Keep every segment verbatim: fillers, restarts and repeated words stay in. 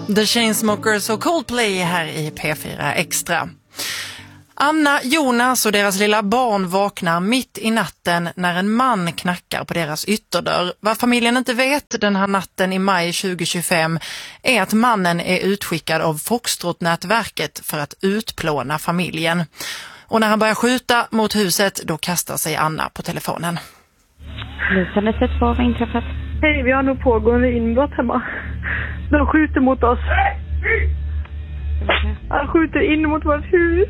The Chainsmokers och Coldplay här i P fyra Extra. Anna, Jonas och deras lilla barn vaknar mitt i natten när en man knackar på deras ytterdörr. Vad familjen inte vet den här natten i maj tjugohundratjugofem är att mannen är utskickad av Foxtrot-nätverket för att utplåna familjen. Och när han börjar skjuta mot huset, då kastar sig Anna på telefonen. Polisen har sett vad har inträffat? Hej, vi har nog pågående inbrott hemma. De skjuter mot oss. Han skjuter in mot vårt hus.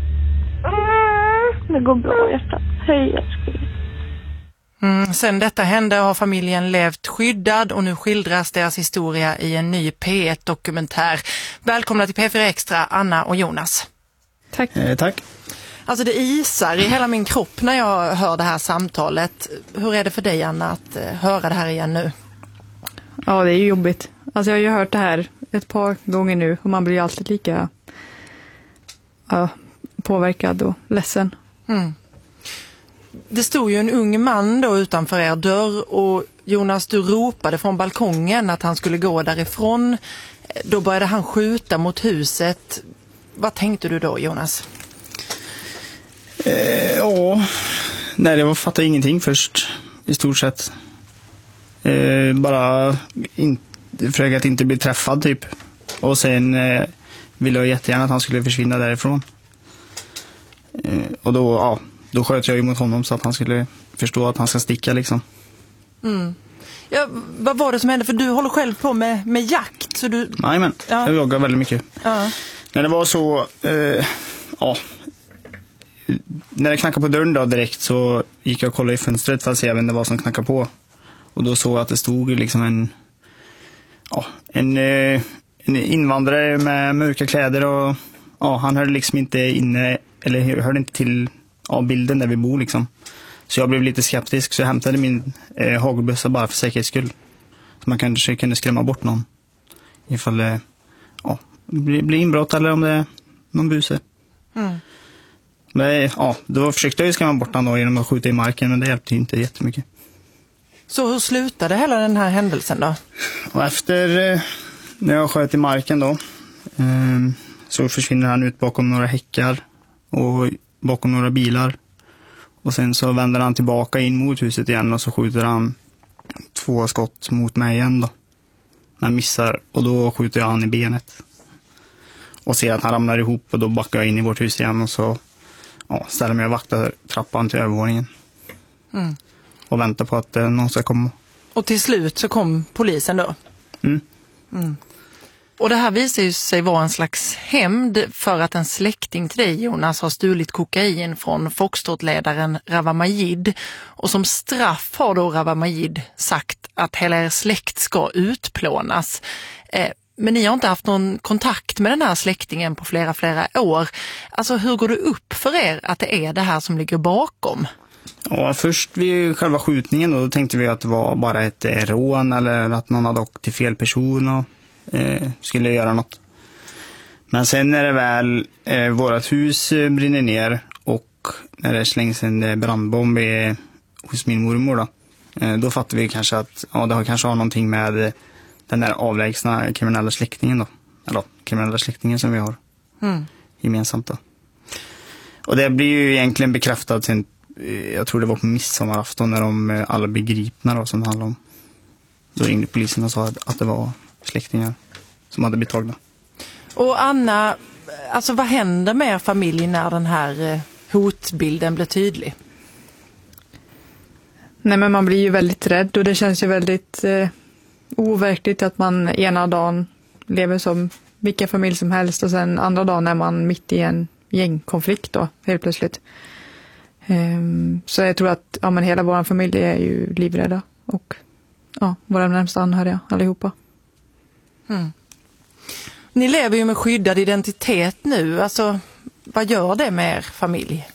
Det går bra, hjärtat. Hej, älskling. Mm, sen detta hände har familjen levt skyddad och nu skildras deras historia i en ny P ett-dokumentär. Välkomna till P fyra Extra, Anna och Jonas. Tack. Eh, tack. Alltså det isar i hela min kropp när jag hör det här samtalet. Hur är det för dig, Anna, att höra det här igen nu? Ja, det är ju jobbigt. Alltså jag har ju hört det här ett par gånger nu och man blir alltid lika ja, påverkad och ledsen. Mm. Det stod ju en ung man då utanför er dörr och Jonas, du ropade från balkongen att han skulle gå därifrån. Då började han skjuta mot huset. Vad tänkte du då, Jonas? Eh, ja, nej, det var fattade ingenting först i stort sett. Eh, bara in, försöka att inte bli träffad typ. Och sen eh, ville jag jättegärna att han skulle försvinna därifrån. Eh, och då, ja, då sköt jag emot honom så att han skulle förstå att han ska sticka liksom. Mm. Ja, vad var det som hände? För du håller själv på med, med jakt. Så du... Nej, men ja. Jag jagar väldigt mycket. Ja. När det var så, eh, ja... När jag knackade på dörren då direkt så gick jag och kollade i fönstret för att se vem det var som knackade på. Och då såg jag att det stod liksom en, ja, en, en invandrare med mörka kläder och ja, han hörde liksom inte inne, eller hörde inte till ja, bilden där vi bor liksom. Så jag blev lite skeptisk så jag hämtade min eh, hagelbössa bara för säkerhets skull. Så man kanske kunde skrämma bort någon ifall det ja, blir bli inbrott eller om det är någon buse. Mm. Men ja, då försökte jag ju skrämma bort honom genom att skjuta i marken, men det hjälpte inte jättemycket. Så hur slutade hela den här händelsen då? Och efter eh, när jag sköt i marken då eh, så försvinner han ut bakom några häckar och bakom några bilar. Och sen så vänder han tillbaka in mot huset igen och så skjuter han två skott mot mig igen då. Han missar och då skjuter jag han i benet. Och ser att han ramlar ihop och då backar jag in i vårt hus igen och så ja, ställer mig och vaktar trappan till övervåningen. Mm. Och väntar på att eh, någon ska komma. Och till slut så kom polisen då? Mm. Mm. Och det här visar ju sig vara en slags hämnd för att en släkting till dig, Jonas, har stulit kokain från Foxtrot-ledaren Rawa Majid. Och som straff har då Rawa Majid sagt att hela er släkt ska utplånas. Eh, Men ni har inte haft någon kontakt med den här släktingen på flera, flera år. Alltså hur går det upp för er att det är det här som ligger bakom? Ja, först vid själva skjutningen då, då tänkte vi att det var bara ett eh, rån eller att någon hade åkt till fel person och eh, skulle göra något. Men sen när det väl eh, vårat hus eh, brinner ner och när det slängs en eh, brandbomb eh, hos min mormor då, eh, då fattar vi kanske att ja, det har kanske har någonting med eh, den där avlägsna kriminella släktingen då. Eller kriminella släktingen som vi har mm. gemensamt då. Och det blir ju egentligen bekräftat sen, jag tror det var på midsommarafton när de alla begripna då som det handlar om. Då ringde polisen och sa att det var släktingar som hade blivit tagna. Och Anna, alltså vad händer med familjen när den här hotbilden blir tydlig? Nej, men man blir ju väldigt rädd och det känns ju väldigt eh, overkligt att man ena dagen lever som vilken familj som helst och sen andra dagen är man mitt i en gängkonflikt då, helt plötsligt. Um, så jag tror att ja, men hela vår familj är ju livrädda och ja, våra närmsta anhöriga allihopa. Mm. Ni lever ju med skyddad identitet nu, alltså vad gör det med er familj?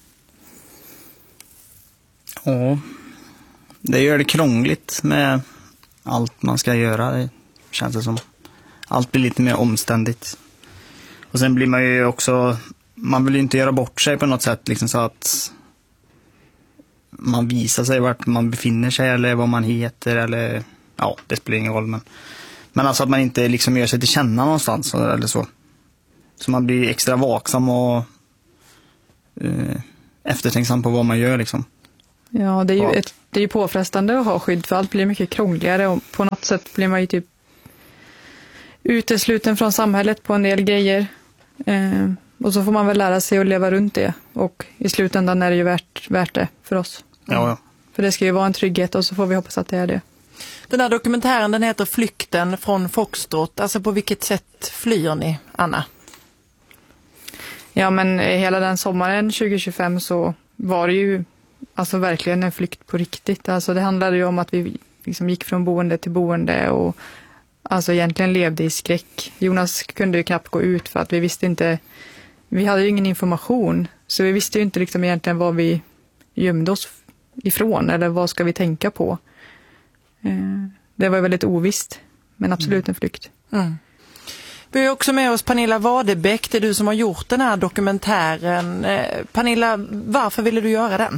Ja, det gör det krångligt med allt man ska göra, det känns det som. Allt blir lite mer omständigt. Och sen blir man ju också, man vill ju inte göra bort sig på något sätt liksom, så att man visar sig vart man befinner sig eller vad man heter eller ja, det spelar ingen roll, men Men alltså att man inte liksom gör sig till känna någonstans eller så. Så man blir extra vaksam och eh, eftertänksam på vad man gör liksom. Ja, det är ju, Ja. ett, det är ju påfrestande att ha skydd, för allt blir mycket krångligare och på något sätt blir man ju typ utesluten från samhället på en del grejer. Eh, och så får man väl lära sig att leva runt det, och i slutändan är det ju värt, värt det för oss. Ja, ja. För det ska ju vara en trygghet, och så får vi hoppas att det är det. Den här dokumentären, den heter Flykten från Foxtrot. Alltså på vilket sätt flyr ni, Anna? Ja, men hela den sommaren tjugo tjugofem så var det ju alltså verkligen en flykt på riktigt. Alltså det handlade ju om att vi liksom gick från boende till boende och alltså egentligen levde i skräck. Jonas kunde ju knappt gå ut för att vi visste inte, vi hade ju ingen information. Så vi visste ju inte liksom egentligen vad vi gömde oss ifrån eller vad ska vi tänka på. Det var väldigt ovisst, men absolut en flykt. Mm. Vi har också med oss Pernilla Wadebäck, det är du som har gjort den här dokumentären. Eh, Pernilla, varför ville du göra den?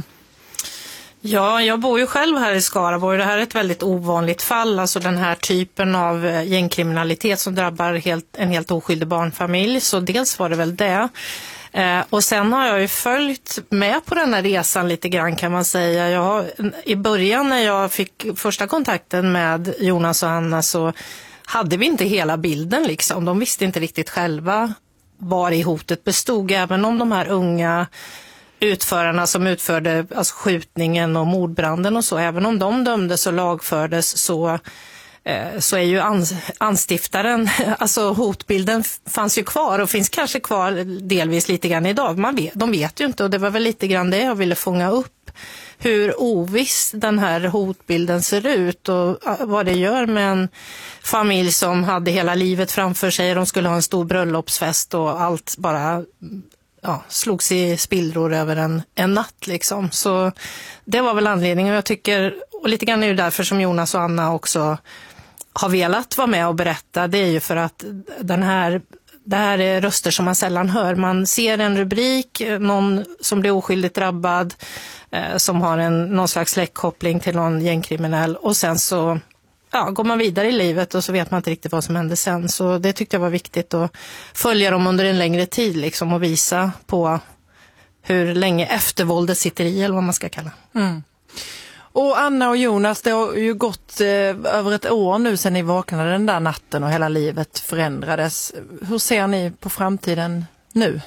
Ja, jag bor ju själv här i Skaraborg. Det här är ett väldigt ovanligt fall, alltså den här typen av gängkriminalitet som drabbar helt, en helt oskyldig barnfamilj. Så dels var det väl det. Eh, och sen har jag ju följt med på den här resan lite grann, kan man säga. Jag har, i början när jag fick första kontakten med Jonas och Anna så hade vi inte hela bilden liksom. De visste inte riktigt själva var i hotet bestod, även om de här unga utförarna som utförde alltså skjutningen och mordbranden och så, även om de dömdes och lagfördes så, eh, så är ju ans- anstiftaren, alltså hotbilden fanns ju kvar och finns kanske kvar delvis lite grann idag. Man vet, de vet ju inte, och det var väl lite grann det jag ville fånga upp. Hur oviss den här hotbilden ser ut och vad det gör med en familj som hade hela livet framför sig. De skulle ha en stor bröllopsfest och allt bara ja, slogs i spillror över en, en natt liksom. Så det var väl anledningen. Jag tycker, och lite grann är det därför som Jonas och Anna också har velat vara med och berätta. Det är ju för att den här, det här är röster som man sällan hör. Man ser en rubrik, någon som blir oskyldigt drabbad, eh, som har en, någon slags släktkoppling till någon gängkriminell, och sen så ja, går man vidare i livet och så vet man inte riktigt vad som hände sen. Så det tyckte jag var viktigt att följa dem under en längre tid liksom, och visa på hur länge eftervåldet sitter i, eller vad man ska kalla. Mm. Och Anna och Jonas, det har ju gått eh, över ett år nu sedan ni vaknade den där natten och hela livet förändrades. Hur ser ni på framtiden nu?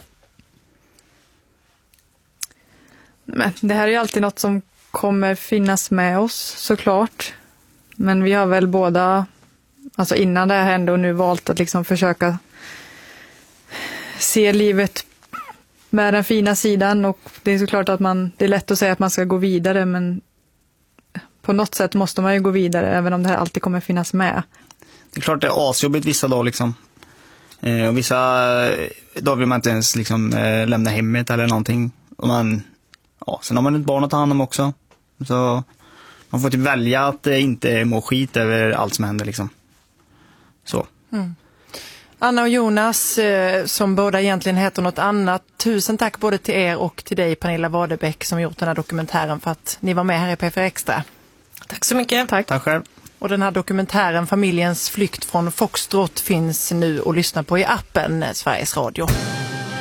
Men det här är ju alltid något som kommer finnas med oss såklart. Men vi har väl båda, alltså innan det här hände och nu, valt att liksom försöka se livet med den fina sidan. Och det är såklart att man, det är lätt att säga att man ska gå vidare, men på något sätt måste man ju gå vidare även om det här alltid kommer finnas med. Det är klart det är asjobbigt vissa dagar liksom. Eh, och vissa dagar vill man inte ens liksom, eh, lämna hemmet eller någonting. Och man, ja, sen har man ett barn att ta hand om också. Så man får typ välja att eh, inte må skit över allt som händer liksom. Så. Mm. Anna och Jonas, eh, som båda egentligen heter något annat. Tusen tack både till er och till dig, Pernilla Wadebäck, som gjort den här dokumentären, för att ni var med här i P F Extra. Tack så mycket. Tack. Tack själv. Och den här dokumentären, Familjens flykt från Foxtrot, finns nu att lyssna på i appen Sveriges Radio.